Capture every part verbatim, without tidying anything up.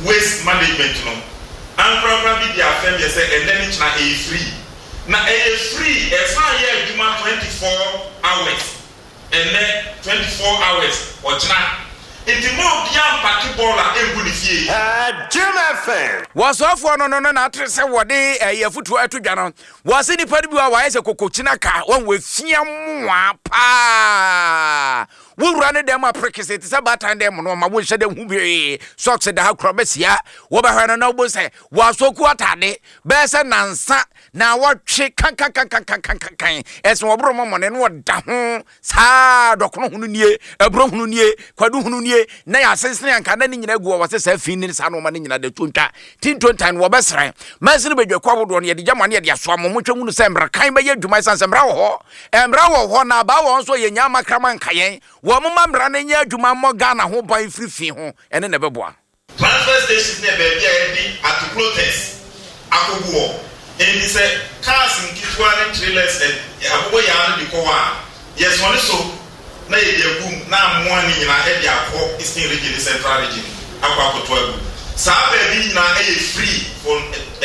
waste management no and probably be affirm you say and then it's na a free na a free as far as you twenty-four hours and then twenty-four hours or china Inti mo biam paki bola enguni fie. Ah, Jim F M. Was off one no no na tre se wode eh futu atu dwa no. Was ni padi bi wa wa ese kokochina ka won we fia moa pa. We run them up prekese ti se batan dem no ma wo hye dem hu bi socks da ha krobesia. Wo ba hwa no na wo se was oku atade be se nansa na wo twe kan kan kan kan kan kan kan. Ese wo bro mo mo ne no da ho sa dokono hunu nie, ebro hunu nie, kwadu hunu nie na ya sensene anka na ni nyina gu wo se sa fi ni sa no ma ni nyina de tonta tin tontan wo besran masini bedwe kwa bodo ne de jamane de aso mo motwa hunu se mbra kan be yadwuma san se mbra wo ho mbra wo ho na ba wo so ye nya makraman kayen wo mo mbra na nya adwuma mo Ghana ho ban frifi ho ene ne beboa transfer station ne be bia e di at protest akobuo and he said cars in kitwa and trailers and abobo ya no di ko wa yes one so na ye de gum na mo ani nyina e de akọ eastern region central region akwa akotwa gu sa ba bi nyina e free for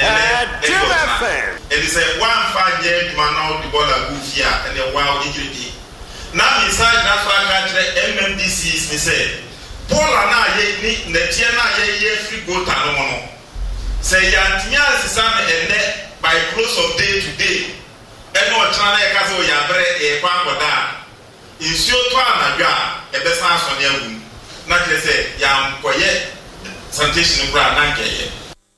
and he said one five year man now the ball gu fia and the wow injury na mi sa na so aka kire M M D Cs me say Paula na ye ni na tie na ye ye free go ta no no say yantia sisa na ene by close of day to day ene o tana na e ka so ya bre e kwa koda insuo to anadwa e be san so ne agum na kire say ya mkoye sanitation bra na nkeye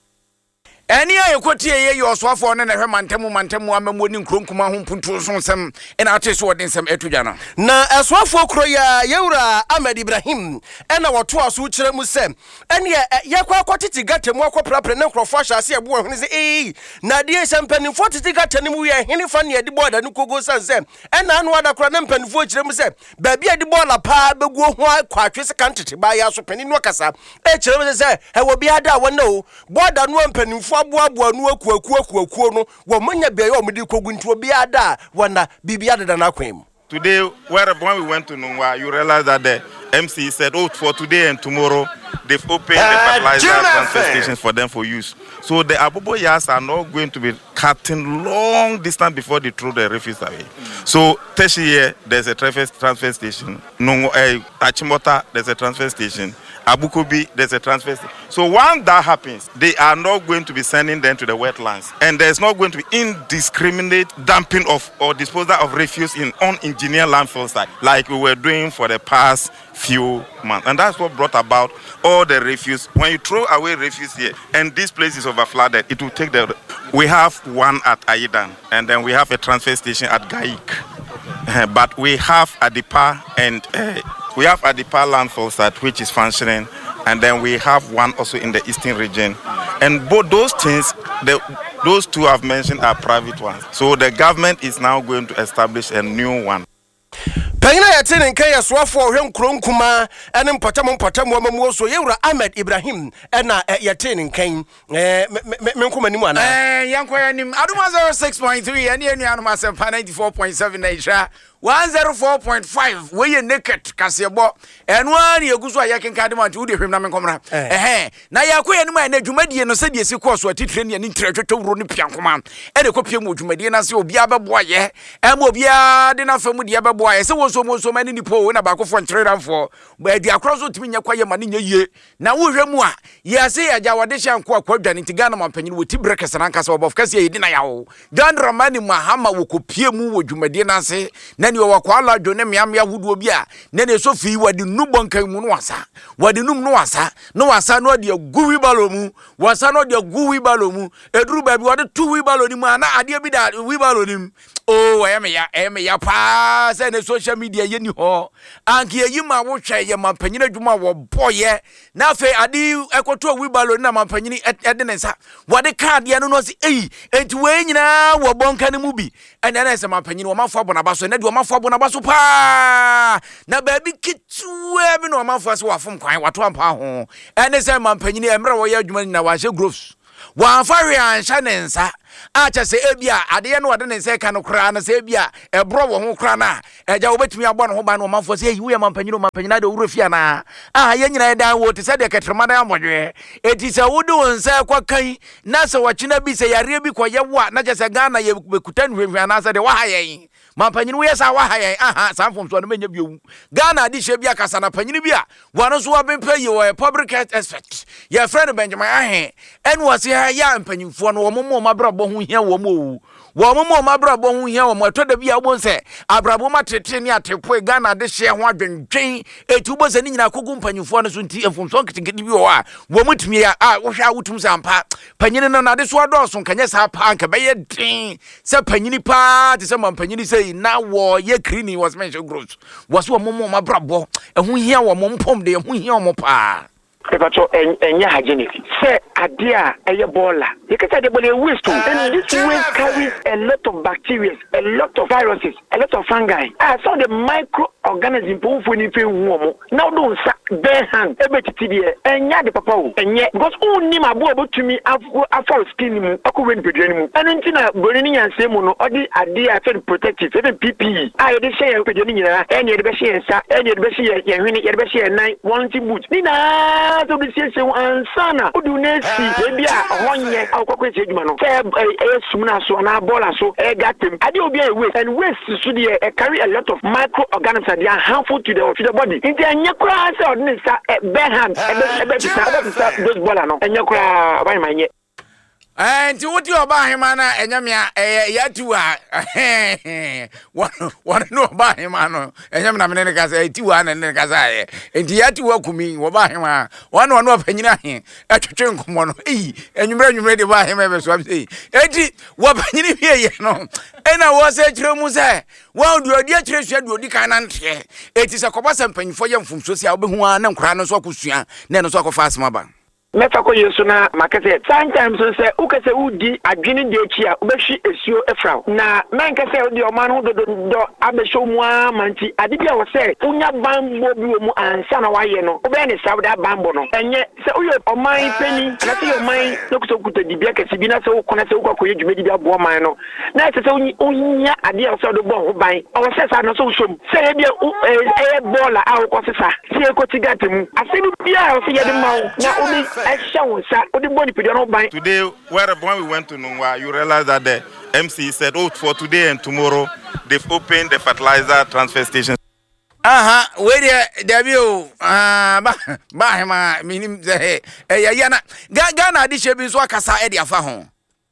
eni ayekotie ye yoswafo ne na hwe mantemu mantemu amemo ni nkronkuma ho mpuntu so nsem ena ate so wode nsem etudwa no na aswafo kro ya yewura Ahmed Ibrahim ena woto aso kire mu sem ene ye kwa kwatiti gatemu akoprapre ne nkrofo ahase ebo hwene se eh na de sempanifo titi gatemu ye hene fa ne de boda ne kogo sansem ena anu adakora ne mpanifo kire mu sem ba bia de bola pa beguo ho kwatwe se kantete ba ya so pani no kasa e kire mu se e wo bia da wona o boda no mpanifo aboabo no akuaku akuaku no wo manya bia ye omudi kogu nti obi ada wana bibia da na kwem. Today where when we went to Nungwa you realize that the M C said oh for today and tomorrow they've opened uh, the fertilizer transfer stations for them for use. So the Abobo Yas are not going to be cutting long distance before they throw the refuse away. Mm. So Teshiye there's a transfer station. Nungwa uh, Achimota there's a transfer station. Abukobi, there's a transfer station. So once that happens, they are not going to be sending them to the wetlands. And there's not going to be indiscriminate dumping of or disposal of refuse in unengineered landfill sites like we were doing for the past few months. And that's what brought about all the refuse. When you throw away refuse here and this place is overflooded, it will take the... We have one at Aidan and then we have a transfer station at Gaik. Uh, but we have Adipa and... Uh, We have Adipa landfill site which is functioning, and then we have one also in the eastern region. And both those things, the, those two I've mentioned are private ones. So the government is now going to establish a new one. Pengina ya tene nka ya swafo hwe nkronkuma ene mpatamu mpatamu amamu so yewura Ahmed Ibrahim ena ya tene nkan eh menkoma nimu ana eh yankoya nim aduma zero six point three ene enu anuma sempa ninety-four point seven naira one oh four point five we ye naked kasebo enu ani eguso ayekenka de mante udi hwem na menkomra eh na yakoya nim ana dwumadie no se de esi course atitire ne ntretwetwe wuro ne piankoma ene kopie mu dwumadie na se obi abeboa ye em obi a de na famu de abeboa ye se wo so mo so mani ni po na ba ko fo ntreranfo ba di akroso timi nya kwaye mane nya ye na wo hwemu a ye se ya ja wode hya nko akwadwane ti Ghana mampanyin wo ti brekes na nka se obof kase ye di na yawo John Ramani Mahama wo kopie mu wo dwumadie na se na ni wo kwala dwone miam ya hudu obi a na ne so fi wadi nubon kan mu no wasa wadi num no wasa no wasa no de guwi balo mu wasa no de guwi balo mu eduru ba bi wadi tu wi balo ni mu ana ade bi da wi balo ni oh eme ya eme ya pa se ne social media ye ni ho anki yi ma wo hwe ye mampanyina dwuma wo boye na fe ade ekoto wi balo na mampanyini ede ne sa wadi card ye no no se eh enti we nyina wo bonka ne mu bi ene na se mampanyini wo mafo abona baso na de wo mafo abona baso pa na ba bi kitua bi no mafo ase wafom kwan wato ampa ho ene se mampanyini emre wo ye adwuma ni na wa hye groves Wan fari an shanensa. Acha se ebia ade no wade ne se ka no kra na se ebia ebro wo ho kra na eja wobetumi abo no ho ba no manfo se yi wo mampanyino mampanyina de wurofia na ah ye nyina dan wo te se de ketrema dan amodwe eti se wode won se kwakan na se wachina bi se yare bi koye wo na je se Ghana ye bekuta nhwehwe na se de wa hayen mampanyino wo yesa wa hayen aha sanfom so no menya bi Ghana di hye bia kasa na panyino bi a wano so wa bempa ye wo public health expert ye friend Benjamin Ahe en wo se ya mpanyinfo no wo momo mabrabo ho hia wo mo wo mo mabrabo ho hia wo mo to da bia wo se abrabo matete ni atepo Ghana de hye ho adwentwen etu bo se ni nyina kogu mpanyinfo no so nti efumso nketekedi bi wo a wo mutumi a wo hwa wotum sampa panyini no na de so adoso nkanye sa pa nka be ye din se panyini pa te se mampanyini se na wo ye krini was mention growth was wo mo mabrabo ho hia wo mo mpom de ho hia wo pa Ebacho enya hygienic. Say idea eye bola. You can say the body waste too. And this waste carries a lot of bacteria, a lot of viruses, a lot of fungi. Ah, so the microorganism put for anything warm. Now don't sa bare hand. Ebe titi die. Enya de papa o. Enye because only my boy able to me after skin mu. Ako wen pedwani mu. Anu nti na boni ni yanse mu no. Odi idea fe protective, even P P E. Ah, de share pedwani nyina. Enye de be share sa. Enye de be share ye hwini, ye de be share nine, one team boot. Ni na to be say ansana odu na si e bia honye akokwe se adwuma no e sumna so na bola so e gatem ade obi a waste and waste so dey carry a lot of microorganisms that are harmful to the to the body nti anya kura se odne sa bare hand e be bisa sa those bola no anya kura ba manye Anti wuti oba hema na enyamia eh yatu a won no oba hema no enyam na menene kasa etiwa na menene kasa eh enti yatu akumi oba hema won won opanyina he etwetwe nkomo no eh enwumre enwumre de ba hema be so abi enti wopanyini bi ye no ena wo se kire mu se wo du odi akire sua du odi kan na nte eti se kobasa mpanyifo ye mfumso sia obehu a na nkura no so akosua na no so akofa asema ba Mefa ko yesu na makase sometimes so say ukase udi adwene de ochi a ubehwi esuo efra na menka say odi o man ho do do abehwo mu a manti ade bia wo say unya bambo bi wo mu ansa na waye no obe ne sabda bambo no enye say uyo o man peni na say o man nokuto kuta dibia kase bi na say wo kona say wo kwakoye dwumedi bia bo man no na say say unya ade a so do bo ho ban o say sa no so shom say bia e bola a wo kwosesa say ko tigate mu asemi bia o say ye de mawo na obi Today, where when we went to Nungwa, you realize that the M C said, oh, for today and tomorrow, they've opened the fertilizer transfer station. Aha, where there you ah ba ma minim eh eh yana Ghana di shebi so akasa e dia fa ho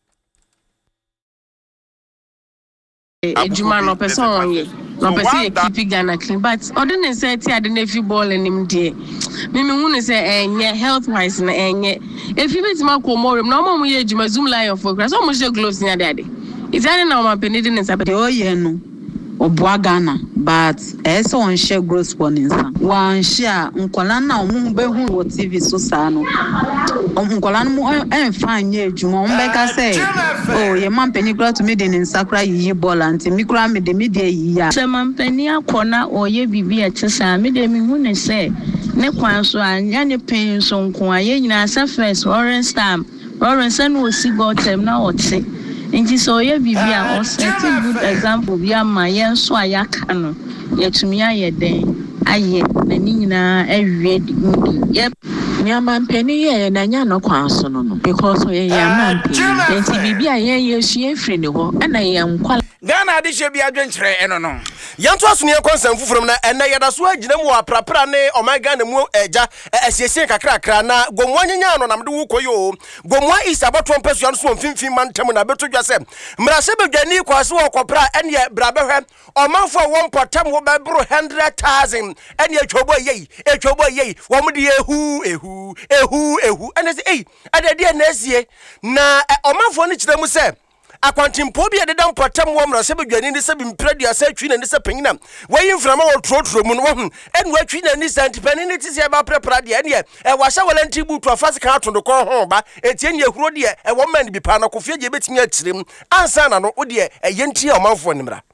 Ejuma no person ye no person ye keep Ghana clean but odin say ti ade na fi ball nim de me me hu say enye health wise na enye if you bet ma ko more na mo mo ye ejuma zoom lion for grass o mo she gloves ni ade ade is ade na ma penidi ni sabede o ye no Obwa Ghana, but eso on share gross bonanza. One share unkola na omu be hu wo T V so sa no. Unkola no en fan ye juma on be ka say, oh ye man peni kra to me de nsakra yi ball anti mi kra me de me de yi ya. Se man peni akona oye bibi a chesa me de mi hu ne say ne kwan so anya ne pen so nko aye nyina sa first orange stamp. Orange no osi go tem na ote. Inji so ye bibia o set good example bia ma yen so ayaka no yetumi aye den aye na ni nyina awie di yep Nyaman penny ye na nya no kwan so no because ye yaman penny enti bibia ye ye hie free ne ho na ye nkwala Ghana de she bia dwenkyere eno no yanto asone konsam fufurum na ena yeda so agina mu aprapra ne o my Ghana mu eja asiesie kakra kra na gomwa nyanya no namde wo koyo gomwa isa bato mpesu ya so mfimfim mantem na beto dwase mrase bedwani kwase wo kopra ene brabehwe o manfo wo potam wo bebro one hundred thousand ene atwobo yei atwobo yei wo mde ehu ehu ehu ehu ene se ei adade na asie na o manfo ne kire mu se akwantimpo bia de dam potam wo mra se bedwani ni se bimpradua se atwi na ni se panyina wayi mframa wo trotro mu no ho enu atwi na ni santipani ni ti se ba prepra de ene e wa sha walanti butu afase kan atondo ko ho ba etie ne ehuro de e wo man bi pa na kofie je betimi akirem ansa na no wo de e yenti o manfo ni mra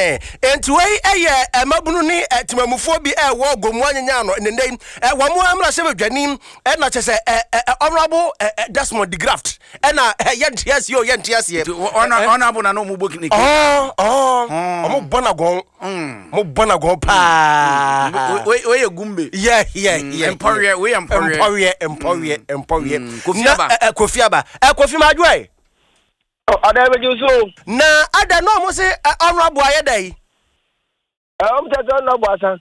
eh enti wei eye emabunu ni timamufo bi e wo gomu anyanya no ne ndem e wo mo amra se badwanim e na chese honorable Desmond de Graft e na yentias yo yentias ye honorable na no mu bokini oh oh mo bona gon mo bona gon pa we we gumbe yeah yeah yeah empower we empower empower empower empower kofiaba kofiaba e kofi madwe ada be juso na ada no mo se honorable ayedai eh o mta don no boasa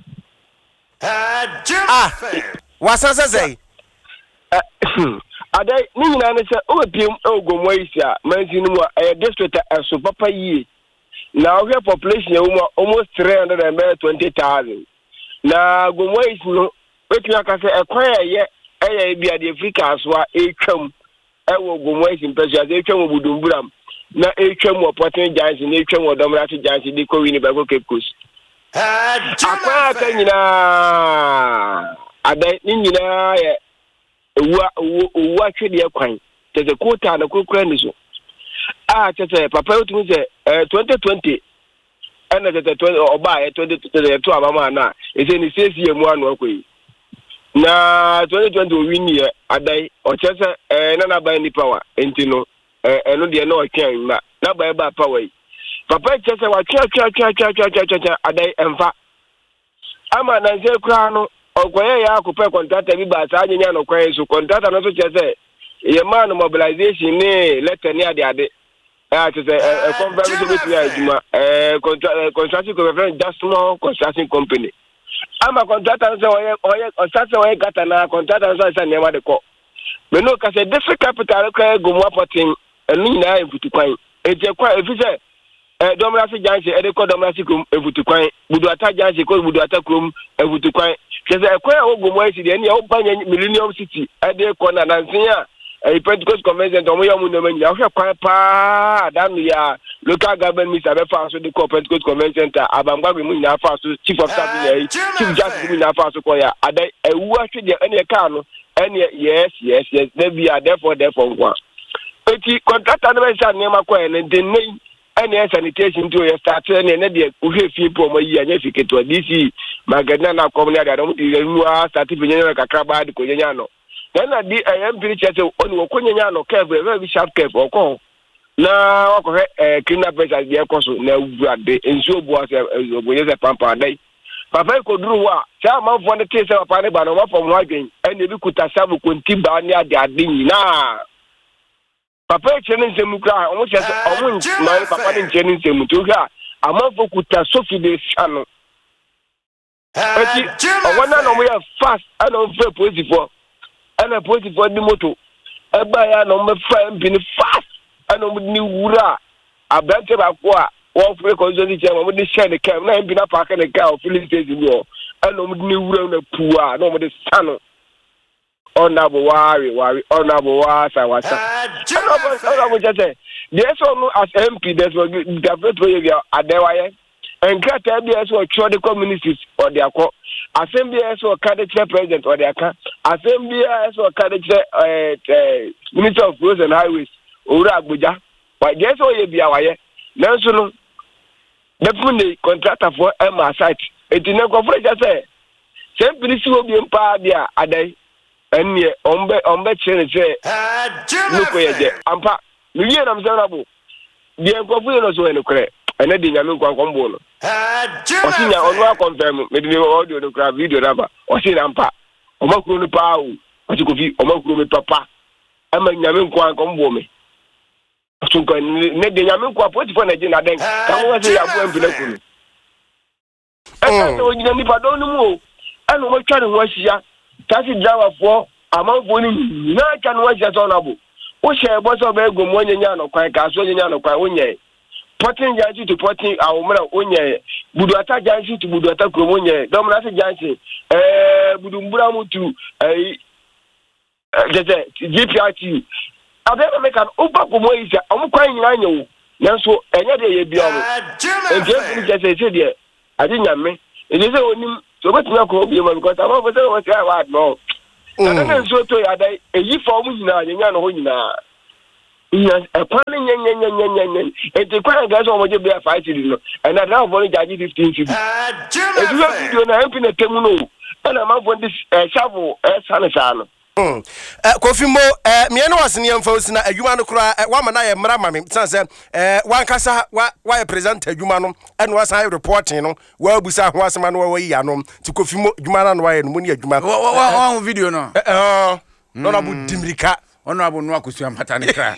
ah wasasa say ada ni nyina ne se o biem ogomwa isia manzinu mu e district eso papa yi na o population e almost three hundred twenty thousand na gomwa isi no wetu aka se ekwan eye eye bia de Africa so a etwam ewo gomwa isi mpesi as etwam obudumburam na etwam opportunity giants na etwam odomrati giants de ko wini ba ko Cape Coast akwa aka nyina ada ni nyina ye uwa uwa twede kwan tete kota na kokura ni so ah tete papa otu se twenty twenty ana tete oba e twenty twenty to abama na ese ni sesi emu anu akoyi na twenty twenty win ye adai o chese eh na na ba ni power enti no eh eno de na o twan ma na ba ba power yi papa chese wa twa twa twa twa twa twa adai emfa ama na nse kura no okoye ya akopɛ contractor bi ba sa nyanya no kwan so contractor no so chese ye man mobilization ni letter ni ade ade ah chese e confirm so betu ajuma eh construction company just small construction company ama contractor so oye oye contractor oye gata na contractor so say nema de ko me no ka say different capital ka go mo apotin enu nyina efutu kwan eje kwa efi say eh domrasi janse e de ko domrasi krom efutu kwan budu ata janse ko budu ata krom efutu kwan kese ekwa ogomo esi de ne o banya millennium city ade ko na nansia e Pentecost convention to mo yamu no manya hwe kwan pa adanu ya local government minister be fa so de ko Pentecost convention ta abangba mu nyina fa so chief of staff ya chief justice mu nyina fa so ko ya ada ewu ahwe de ene ka no ene yes yes yes there be therefore therefore ngwa eti contractor no be sa ne makwa ene de nei ene sanitation to ya start ene ne de uhwe fi po mo yi anya fiketo D C magana na komuni ada no di ruwa start pinyanya kakra ba di ko nyanya no na di am bi chese oni wo konyanya no keve very sharp keve okon na okọ eh criminal pressure dey koso na wuade enso bo ase obonye se pampa dai papa ko duru wa cha manfo ne tese papa ne ba no ma fom adwen ene bi kuta sabu konti ba ne ade ade nyina papa chene nsemu kra omo chese omo ma papa ne chene nsemu to ha amanfo kuta sofi de sano eti owana no mo ya fast ana o fe police for ana police for di moto eba ya no mo fa mbini fast ana mo ni wura abante ba ko a wo fe ko zo di che mo di share the car na mbini na park the car o police station yo ana mo ni wura na puwa na mo di sano ona bo wari wari ona bo wasa wasa ana bo ona bo jete there so no as M P there's what the first way you adewaye and cat B S or the communities or their co assembly as or candidate president or their car assembly as or candidate minister of roads and highways or Abuja but guess what you be away now so no the contractor for Emma site it in a conference say same police will be empowered there a day and ye ombe ombe chere say look where je ampa me am say the conference so enukre ene de nyame nkwa nkombo no osinya onwa confirm me de audio no kra video raba osina mpa omakuru no pa o osikofi omakuru me papa ama nyame nkwa nkombo me tunko ne de nyame nkwa forty-four na je na den ka mo se ya bo empina kunu ene so nyina ni padon no mu ene mo twa ne ho ahia taxi driver for amanfo ni na twa ne ho ahia so na bo o she bo so be go mo nyanya no kwan ka so nyanya no kwan onye Porting Jansi to Porting Aumra Onye, Buduata Jansi to Buduata Kromonye, Dominasi Jansi, eh, Budumbura Mutu, eh, G P R T. I never make an Upa Kumoisa, I'm crying in annual. Nanso, another year beyond. And James just said, dear, I didn't have me. It is only so much more copium because I'm over there was I no. And then so to a year for me now, you know, Yes, a planning, and the current guys on what you be a fight, you know, and I now want to judge fifteen. If you have to do an helping a temuno, and I'm up on this shovel as Sanasano. Kofi Mo, me no was near folks na adwuma no kura one man I mra mame say eh wan kasa why present adwuma no and was I reporting no we busa ho asema no we ya no to Kofi Mo adwuma na why no ni adwuma one video no eh no na bu dimrika Honorable Nwakusu Amatani Kra.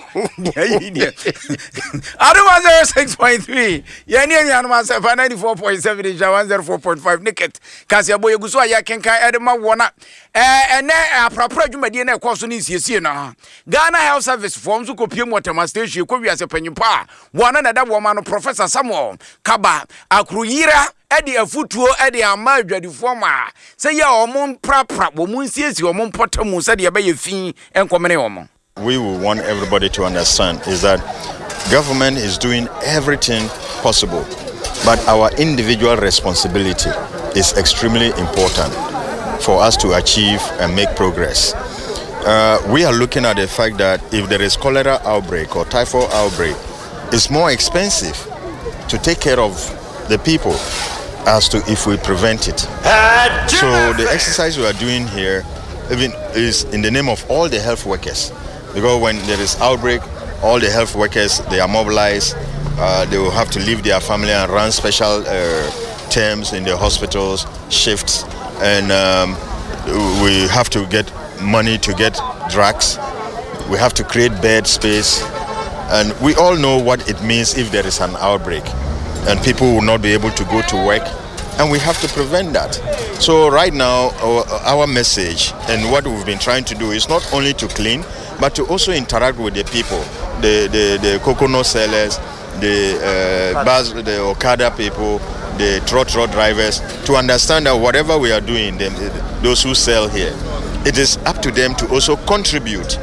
Aduma zero six point three. Yeni yeni anuma sefa ninety-four point seven Isha one oh four point five Niket. Kasi ya boye gusu ya kenka edema wana. Eh ene aprapra dwumadi na ekwo so ni siesie na. Ghana Health Service forms ko pie motema station ko wiase panyimpa. Wana na da wo ma no Professor Samuel Kaba Akruyira Edi afutuo edi ama adwadifo ma se ye omon prapra wo mun siesi omon potamu se de be ye fin enkomene omon. We will want everybody to understand is that government is doing everything possible, but our individual responsibility is extremely important for us to achieve and make progress. Uh, we are looking at the fact that if there is cholera outbreak or typhoid outbreak, it's more expensive to take care of the people as to if we prevent it. So the exercise we are doing here even is in the name of all the health workers, because when there is outbreak, all the health workers, they are mobilized. Uh, they will have to leave their family and run special uh, terms in the hospitals, shifts, and um, we have to get money to get drugs. We have to create bed space, and we all know what it means if there is an outbreak and people will not be able to go to work, and we have to prevent that. So right now, our, our message and what we've been trying to do is not only to clean, but to also interact with the people, the the, the coconut sellers, the uh, bus, the Okada people, the trot trot drivers, to understand that whatever we are doing, them, those who sell here, it is up to them to also contribute.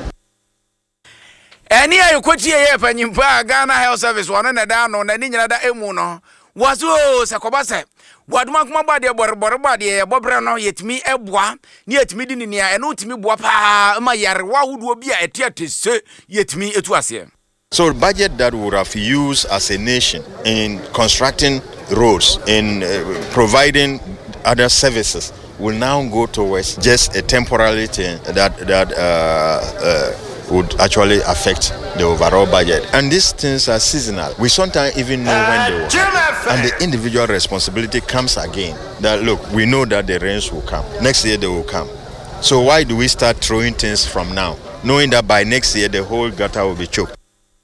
Any ayo kwati ye panyimpa Ghana Health Service wana na da no na ni nyina da emu no waso sakobase waduma kuma ba de borbor ba de bobre no yetimi eboa ni yetimi di ni ya eno utimi boa pa ma yare wa hudo bi a etiate se yetimi etu ase. So budget that we would have used as a nation in constructing roads, in uh, providing other services, will now go towards just a temporary thing that that uh, uh, would actually affect the overall budget. And these things are seasonal. We sometimes even know when they will happen. And the individual responsibility comes again. That look, we know that the rains will come. Next year they will come. So why do we start throwing things from now, knowing that by next year the whole gutter will be choked?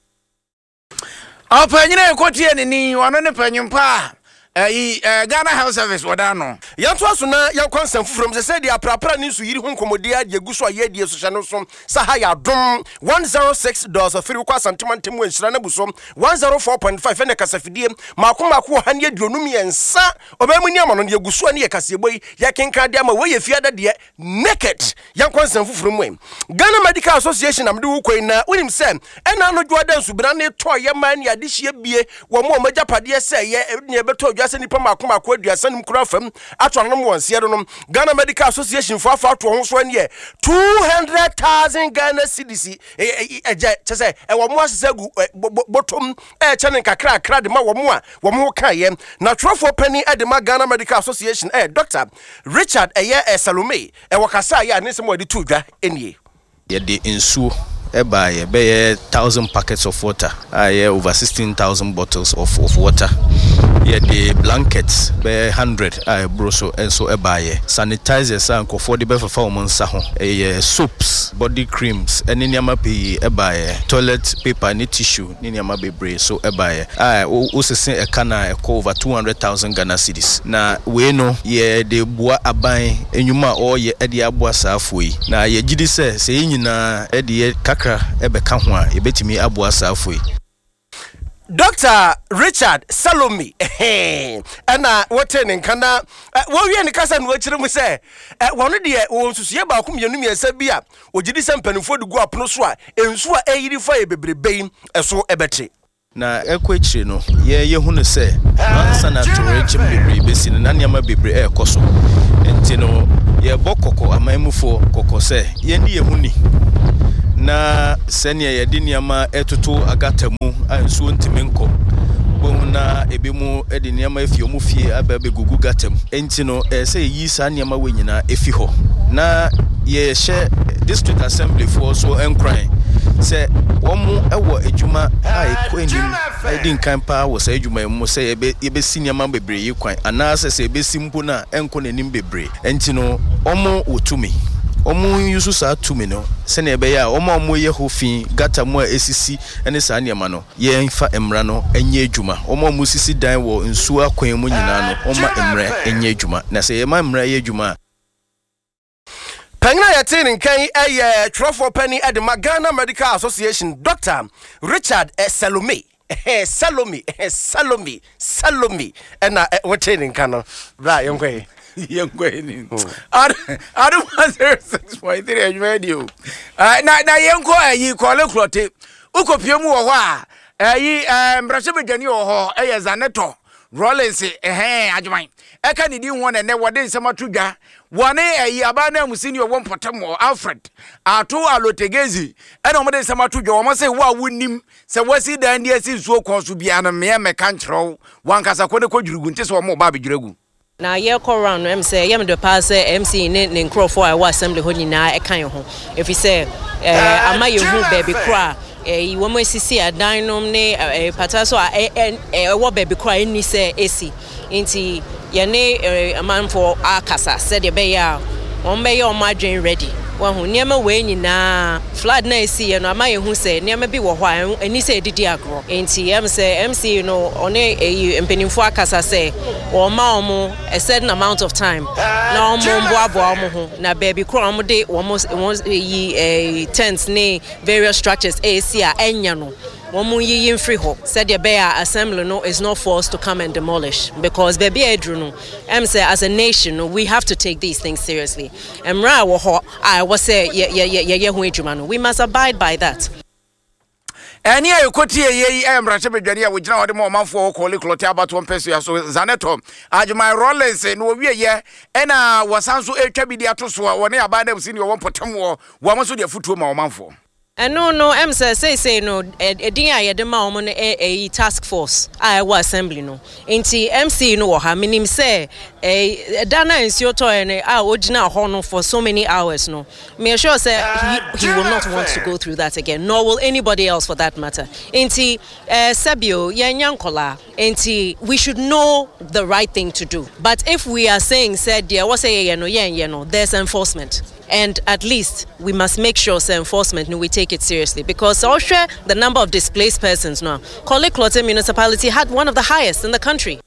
Apanyina ekotie ni ni wano ne panyimpa. Eh Ghana Health Service wadano yanto aso na yankwansam from se se dia prapra ni so yiri hu nkomodi agu so ayedie so hye no so saha ya dom one oh six point three kwa santimantem wanhyira na buso one oh four point five ene kasafidie makomako ha ne aduonum yensa obemu ni amano ne agu so ne yakaseboi yakenka de ama we yefiada de naked yankwansam fufuru mu Ghana Medical Association amde wo koi na unim se ena no dwoda nsubira ne to ye man ya de hye bie wo mo magapade se ye ne beto se nipa makoma ko aduasa nim kura fam ato anom wonse no Ghana Medical Association for afa to ho so ne two hundred thousand Ghana cedis eje chese e wo mo asegu botom e chane kakra kra de ma wo mo a wo mo ka ye na trofo pani e de ma Ghana Medical Association eh Doctor Richard Eye Salome e wakasa ya ne se mo de tu dwa enie ye de ensuo eba ye be thousand packets of water aye over sixteen thousand bottles of of water. Yeah, the blankets be one hundred aye broso and so eba ye sanitizers and for the befa fa omo nsa ho eh soaps, body creams and nyama pe eba ye toilet paper ni tissue ni nyama bebre so eba ye aye o sesen e kana e ko over two hundred thousand Ghana cedis na we no ye de boa aban enwuma o ye e de aboa saafo yi na ye gidi se se nyina e de kakra ebe ka ho a ebetimi aboa saafo yi. Doctor Richard Salome eh ana woten nkana wo wie ne kasa no akire mu se wono de wo nsusuye ba ko mienu miesa bi a ogidi se mpanifo de gu apono so a ensu a eyiri fa ye bebrebe eso ebete na ekwa akire no ye ye hu ne se ansa na torechim bebrebe si na nyama bebre e koso enti no ye bokoko amaimufo kokko se ye ni ye hu ni na senia yɛde nneɛma ɛtoto agata mu a nsuo ntimi nkɔ na ebi mu edi nneɛma efi omu fie aba be gugu gatem enti no ɛsɛ yi sa nneɛma we nyina efi hɔ na ye hye district assembly for so enkran sɛ wɔn ɛwɔ adwuma a ekɔ enim ɛdi nkan pa wɔ sɛ adwuma mu sɛ yɛbe yɛbesi nneɛma bebree yi kwan anaasɛ sɛ yɛbesi mpo na ɛnkɔ n'anim bebree enti no wɔn otumi Omu yusu sa tumi no sene ebe ya omo omo ye hofin gata mu a esisi ene sa niema no ye mfa emra no enye adwuma omo omo sisi dan wo nsu akwan mu nyina no oma emra enye adwuma na se ye ma emra ye adwuma Pengina yɛte ne nkan ɛyɛ twerɛfoɔ pani ɛde ma Ghana Medical Association Doctor Richard Salome Salome Salome Salome ɛna wɔte ne nkan no bra yɛnkɔ young Gwenny. I don't want to six point three radio. Uh, now, now, young Coy, you call a clotte. Uko Piemu, uh, ye, um, Brashabe Janio, a Zaneto, Rollins, a hair, Ajmine. I can't do one and never did some tuga. One a Yabana Musinio one Potamo, Alfred, our two Alotegezi, and on the Samatuga, I must say, what wouldn't him? So, what's it then? Yes, it's so close to be an mere mechanical. One Casacona Juguntis or more Baby Dragu. Na ye call round em say yem de pass M C ne ne nkrofo a wa assembly ho nyina e kan ho if you say eh ama ye hu baby kra eh wo mo sisi adan nom ne eh pata so eh eh wo baby kra ni say esi nti ye ne amanfo akasa said ye be ya on be ye o madwen ready wa hu niam we nyina flood na esi ye no ama ye hu say niam bi wo ho ani say didi agro nti em say M C no one eh mpenimfo akasa say o ma omo a certain amount of time na omo mbo abo omo ho na baby kro omo de omo yi eh tents ne various structures esi a enya no womu yi free ho said the bear assembly no is not forced to come and demolish because baby edru no em say as a nation no, we have to take these things seriously emra wo ho I was say ye ye ye ye ho edwuma no we must abide by that. Any a quote ye am Rashabania, which now the moment for Collie Clotte about one person, so Zaneto, Ajma Rollins, and we ye, and I was also a cabidiatus, when I abide them senior one potamo, one was with your foot to my man for. And no, no, M say say no. A day I had a a task force. I was assembly no. Inti M C no ha minim say a Dana is your toy and I original honor for so many hours no. Me sure say he, he will not want to go through that again. Nor will anybody else for that matter. Inti uh, Sabio yanyankola. Inti we should know the right thing to do. But if we are saying said yeah, what say no yeah yeah no, there's enforcement. And at least we must make sure say enforcement no, we take it seriously because also the number of displaced persons now. Korle Klotte municipality had one of the highest in the country.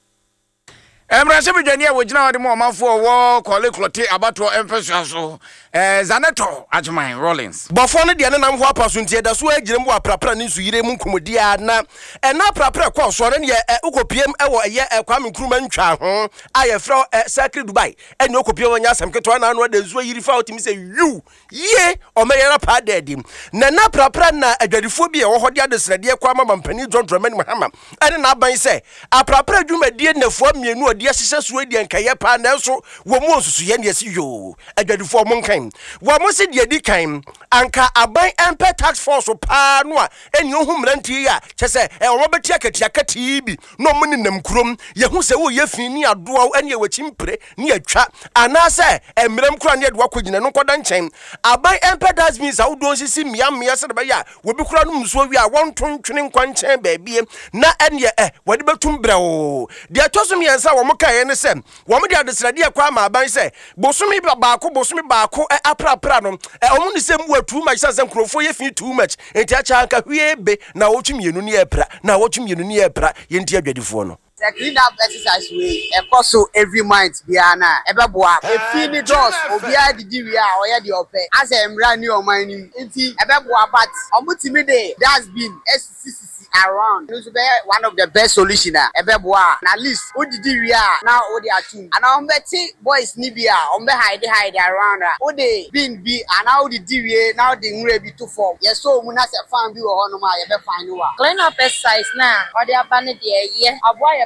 Emrashabe Jania which now the moment for war Korle Klotte about to emphasize eh Zaneto Ajmine Rollins. Before the na nam ho apasuntie da so agirem wa prapra ni nsuyire mu nkomodia na e na prapra kwa so ne ye ukopiem e wo ye Kwame Nkrumah ntwa ho aye fro Sacred Dubai ene ukopiem wanya asem keto na no da nsuo yiri fa otimi se yu ye o me yera pa dadim na na prapra na adwadifo bi e wo hode adesrade kwa mama mpani John Dramani Mahama ene na aban se aprapra adwumadie nafo mienu odi ahyehyɛ so edi enkaye pa na so wo mu osusu ye ne esi yo adwadifo mo nkan wa mo se die di kan anka aban empe tax force pa no a eni ohum mrantie ya kyese e wo betia katia katii bi no mo ni nam kurom ye hu se wo ye fin ni adoa eni ye wachimpre ni atwa anase emrem kura ne adoa kogina no koda nchen aban empe tax means a wo don sisi mia mia se de ya wo bi kura no mso wi a won tontwene nkwanchen baabie na eni eh wo de betum brɛo de atosum yensa wo mo kan ne se wo mo de adesrade akwa ma aban se bosumi baako bosumi baako aprapra no e omu ni sem wa too much sense nkrofo ye fi too much enti acha anka hwie be na wotwemienu ni epra na wotwemienu ni epra ye nti adwadifo no the clean up exercise way e course every month bia na e beboa e fi ni dos obia didi wi a oye de ope as emra ni o man ni nti e beboa but omutimi de that's been S C C around this be one of the best solution a ebeboa na list odidi wi a na odi atum ana ombeti boys ni bia ombe hide hide around a odi bin bi ana odidi wi na odi nwure bi to form yeso mu na se fan bi wo ho no ma ye be fan wa clean up exercise na odi aba ne de ye aboa ye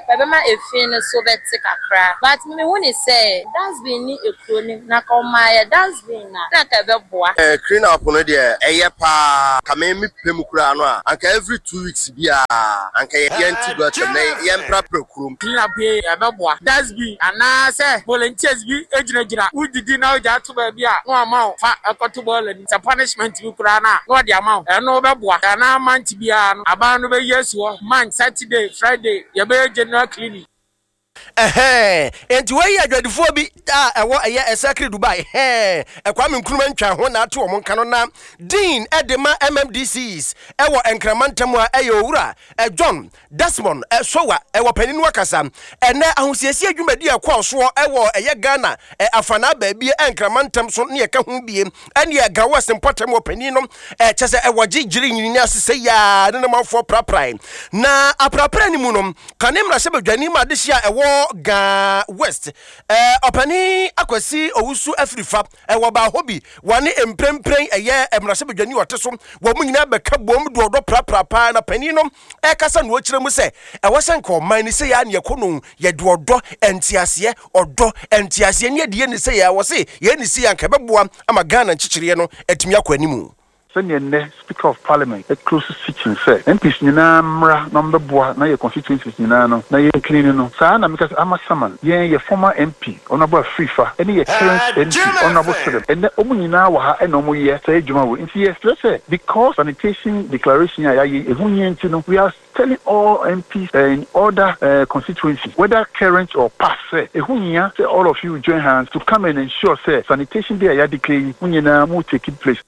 Ebema efin so beti kakra. But me when he say that's been ni ekro na komaya that's been na na ka beboa. Eh clean up no de eye pa kame mi pem kura no a anka every two weeks bia anka ye yenti go tem na ye mpra prekurum. Clean up here beboa. That's been ana say volunteers bi ejina jina udidi na oja to ba bia no amount fa ekoto ball ni sa punishment bi kura na no de amount e no beboa. Na month bia no aba no be yesu man Saturday Friday ye be general clinic. Eh enti we adwadifo bi a ewo eye Esakri Dubai eh ekwame nkruma ntwa ho na ato mo nka no na Dean Edema M M D Cs ewo enkramantam a eye owura e John Desmond e Sowa ewo paninu akasa ene ahosiesi adwumadi ekwoso ewo eye Ghana e afana ba bi enkramantam so ne eka ho bie ene e gawo sempotam wo paninu e chese ewo gigiri nyini asese ya ne manfo praprai na aprapra ni mu no kanemra se badwani ma de hia ewo Ga West eh opani akwasi owusu Afrifa eh wo ba hobi wane emprempren eye emrase bedwani woteso wo munyina beka bom do do praprapa na pani no eh kasa no kire mu se eh wo senka oman ni se ya ne ekono ye do do entiase odo entiase ne de ni se ya wo se ye ni se ya nka beboa ama Ghana nchichire no etimi akwanimu. Senior Speaker of Parliament, a close teaching say, and Pisnina Mra, number boy, na your constituency, no, na your cleaning, no, Sana, because I'm a summon, yeah, your former M P, honorable FIFA, any current M P, honorable Sedem, and the Omunina Waha, and no more year, say Jumawu. And yes, let's say, because sanitation declaration, we are telling all M Ps in other uh, constituencies, whether current or past, say, say, all of you join hands to come and ensure, say, sanitation there, ya declare, will take place.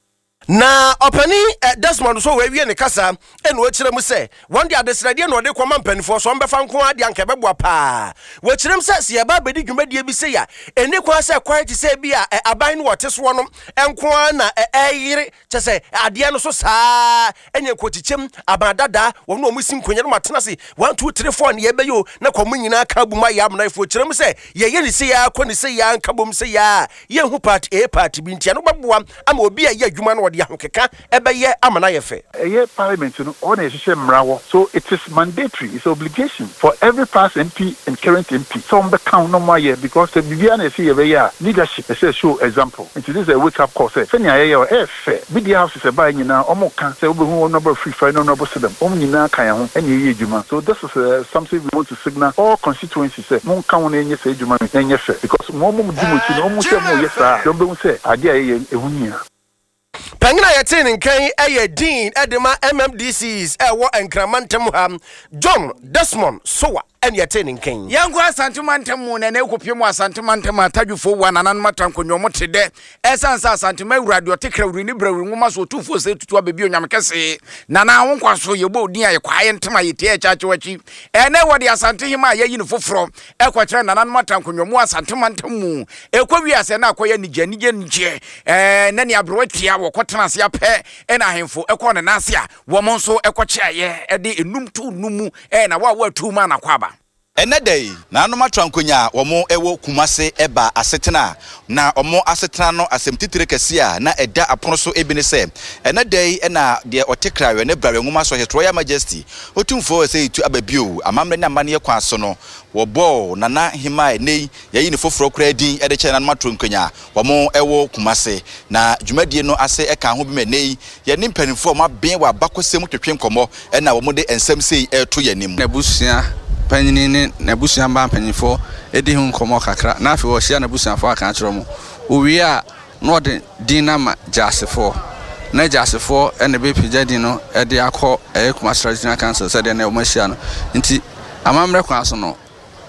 Na opani eh, Desmond so we wie ne kasa eno akire mu se one day adesrade no de kwama mpanifo so mbefa nko ade anka beboa pa we kirem se se ba bedi dwumadie bi se ya eni kwa se kwa ti se bi a eh, aban no wote so no enko na eyire eh, chese ade no so saa enye kotichem abadada wo no mu sinkonya no matena se one two three four ne ye beyo na kwa munyina ka bu ma ya amna ifo kirem se ye ye ni se ya kwa ni se ya anka bom se ya ye hu part A part B ntia no beboa ama obi a ye adwuma no ya hokeka ebeye amana yefe eye parliament no on ehye mrawo so it is mandatory, it's obligation for every past M P and current M P some be count no more year because the bibia na see year leadership say show example it is a wake up call say fenya ye e fe media house say ba nyina omo kan say obehu number free friend no number sedem omo nyina kan ho ene ye edwuma so this is uh, something we want to signal all constituencies say mon kan won enye say edwuma enye fe because mo mo di mo ti no mo say mo yes ah don be say ade aye ehunya. Pangina yetin nkan eye Dean Edema M M D Cs ewo enkramantam ha John Desmond Sowa en yetin nkan yango asantumantem mu na na ekopiem asantumantem atadwufo wa nanan matankonyo motede esansa asantuma awurade otekra wuri ni brawuri ngoma so tufo se tutu abebi onyam kese na na wonkwa so yebo odin aye kwaye ntema yete e chache wachi ene wode asantehima ayi ni foforo ekokyere nanan matankonyo mu asantumantem mu ekwawi ase na akoye nigye nigye nigye eh na ne abroatia wo kotena se apɛ ena ahemfo ekɔ ne nase a wo mo nso ekɔkyeaye ede enum tu numu eh na wa wa tu ma na kwaba ene day na anoma twankonya wo mo ewo kumase eba asetena na omo asetena no asemtitire kese a na eda apono so ebine se ene day ena de otekrawe ne brawe ngoma so Royal Majesty otumfo se itu ababio amamre na mane kwa so no wo bo nana hima nei yayi ne foforo kra din ede che na anoma twankonya wo mo ewo kumase na dwumadie no ase eka ho bi me nei ye ne mpanifo ma ben wa bakosem twetwe nkomo ena wo mo de ensem sei eto yanim na busua panini na busua mba panifo edi hu nkomo kakra na afi wo hia na busua fo aka kyerɛ mo owi a no de dinama jasefo na jasefo ene be pija din no ede akɔ e kuma strategic council said na o mahia no nti amamre kwa so no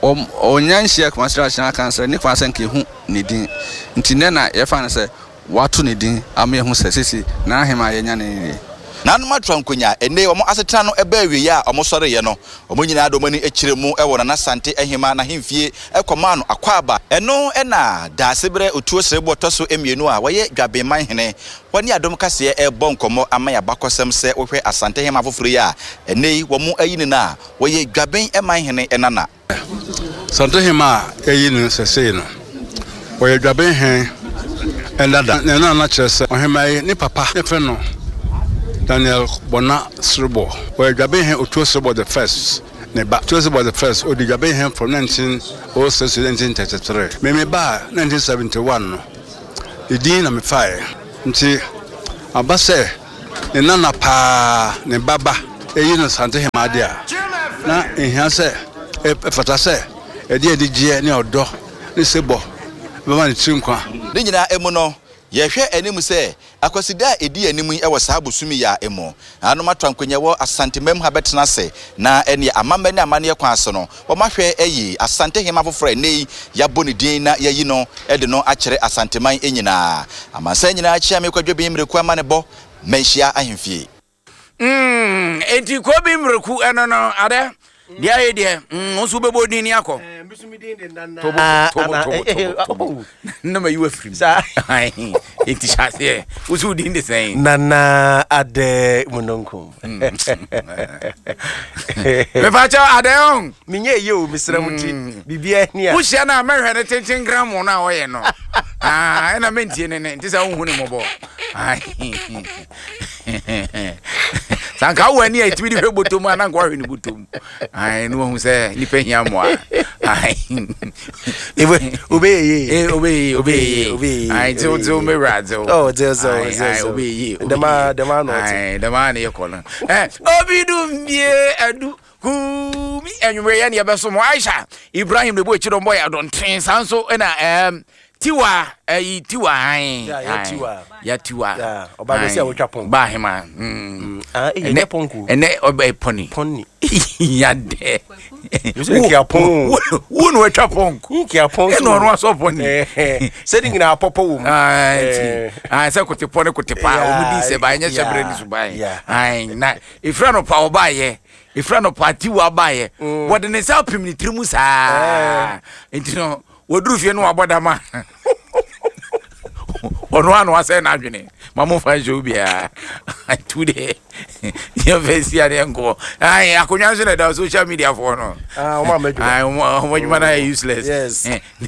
onyan hia kuma strategic council ni kwa sanke hu ne din nti ne na ye fa ne sɛ watu ne din ama ye hu sesisi na ahema ye nya ne na anoma twankonya ene omo asetena no eba awie ya omo sɔre ye no omo nyina adomani ekire mu ewo na nasante ehima na hemfie ekoma no akwaba eno ena dasebre otuo serebo toso emienu a waye dwabeman hene wani adom kase e bon komo ama ya bakosem se wohwe asante hema foforo ya ene wo mo ayini na waye dwaben eman hene enana sante hema ayini sese no waye dwaben hen endada na na kyerese ohema ni papa ne fe no Daniel Bona Srubo, where Gabe Otuo Srubo the first, ne ba Joseph was the first odigabe hen from nineteen oh six to nineteen thirty-three me me ba nineteen seventy-one no edin na me fae nti abase ne nana pa ne baba eyi no Sante Hemade a na ehia se efata se edi edi gie ne odo ne sebo baba ne trinkwa ne nyina emu no yehwe anim se akwasida edi anim e wasa abosumi ya emu anoma twankwanya wo asantemam ha betena se na ene amamba ne amane kwa ase no wo mahwe eyi Asante Hema foforo nei ya boni din na yayi no e de no akere asanteman enyina amansa nyina achia me kwadwo bi mreku amane bo menhia ahemfie mm enti ko bi mreku eno no ade dia ye dia nso bebo din ni akọ mbisumi din din nana tobo na ma you afrim sa enti chase usu din de sen nana ade munonkum me facha ade on minye ye o misra muti bibia ni a usia na mehwe ne tenten gram na oye no ah ena mentie ne ne ntisa hu ne mobo sanka wani a tibidi hwe botom ana ngwa hwe ne botom ai no hu se ni pehia mo ai ebe obeye eh obeye obeye obeye ai zo zo me razo oh zo zo zo obeye dema dema no ai dema ne yekola eh obidu mbie adu kumi enwere ya ne yebeso mo Aisha Ibrahim de bo echido mbo ya don tren sanso na em tiwa eh tiwa ai ya tiwa ya tiwa ya oba se awotwa pon ba hema mm ah e ne ponku ene oba poni poni ya de you ki apon wo no etwa ponku ki apon eno no aso poni eh se ding na popo wo ah ah se kote poni kote pa o mu di se ba nya shebre ni subai ai na ifra no pa oba ye ifra no pa tiwa ba ye wode ne sa pim ni trimu sa entino woduru fie no abodama ono anu ase na adwene mamu fa jo bia today you face area ngo ai akonya so na da social media for no ah o ma mejo ai o mo juma na useless yes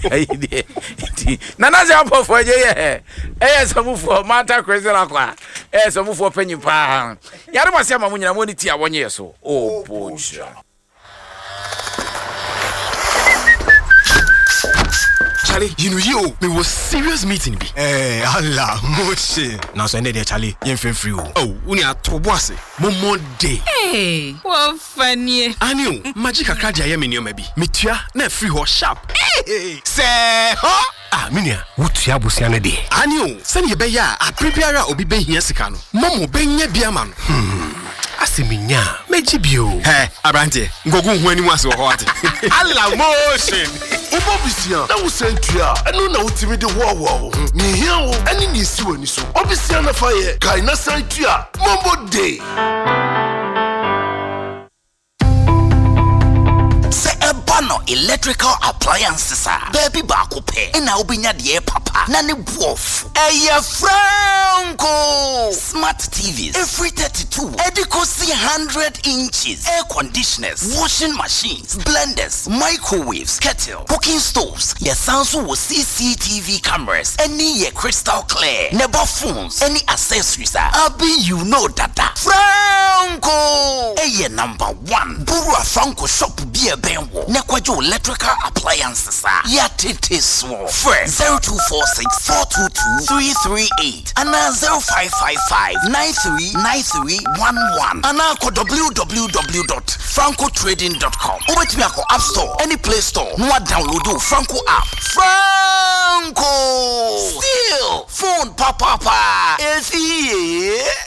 na na se apo fo je ye eh samu fo mata crazy la kwa eh samu fo panyi pa yare ma se mamu nyina mo ni ti awonye so oh boja Charlie, you know you, me was serious meeting be. Eh, Allah, moche. Now so there Charlie, you feel free. Oh, uni a to boss. Momo day. Hey, what funny. Aniu, magic akra ya me nyo maybe. Metua na free ho sharp. Hey, say, huh? Ah, minia, wutua busia ne de. Aniu, send ye be ya, a prepare obi be hia sika no. Momo be nya bia ma no. Hmm. Asiminya, meji bio. Hey, abrante, ngogu hu ani mu ase wo ate. Allah motion. Obobisia, na wo sentua, eno na utimi de wo wo. Ni hia wo, ani ni si wani so. Obisia na fa ye, kai na sentua, Mombo day. Ebano electrical appliances ah baby ba ko pe na obinya de papa na ne buof eye Franco smart T Vs every thirty-two edicosi one hundred inches air conditioners washing machines blenders microwaves kettle cooking stoves your sounds with C C T V cameras any ye crystal clear never phones any accessories ah abi you know dada Franco eye number one Burua Franco shop be a ben Nekwajo electrical appliances are yatete small. First zero two four six four two two three three eight and zero five five five nine three nine three one one and now w w w dot franco trading dot com. Over to me App Store, any Play Store. No download the Franco app. Franco still phone papa pa is here.